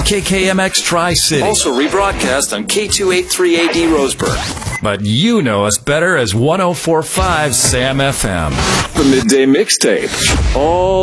KKMX Tri-City. Also rebroadcast on K283AD Roseburg. But you know us better as 104.5 Sam FM. The Midday Mixtape. All